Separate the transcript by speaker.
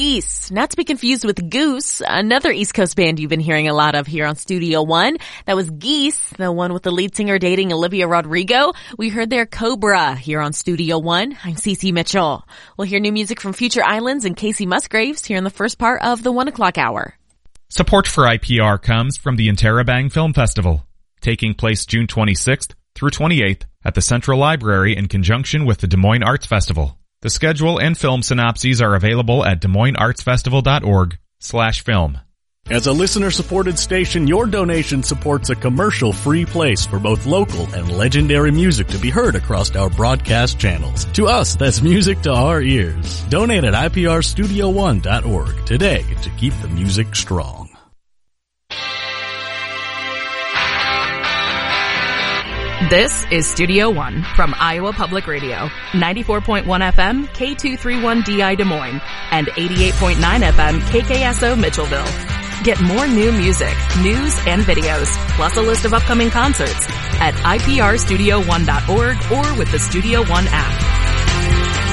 Speaker 1: Geese, not to be confused with Goose, another East Coast band you've been hearing a lot of here on Studio One. That was Geese, the one with the lead singer dating Olivia Rodrigo. We heard their Cobra here on Studio One. I'm Cece Mitchell. We'll hear new music from Future Islands and Casey Musgraves here in the first part of the 1 o'clock hour.
Speaker 2: Support for IPR comes from the Interrobang Film Festival, taking place June 26th through 28th at the Central Library in conjunction with the Des Moines Arts Festival. The schedule and film synopses are available at DesMoinesArtsFestival.org/film.
Speaker 3: As a listener-supported station, your donation supports a commercial-free place for both local and legendary music to be heard across our broadcast channels. To us, that's music to our ears. Donate at IPRstudio1.org today to keep the music strong.
Speaker 4: This is Studio One from Iowa Public Radio, 94.1 FM, K231DI Des Moines, and 88.9 FM, KKSO Mitchellville. Get more new music, news, and videos, plus a list of upcoming concerts at IPRstudio1.org or with the Studio One app.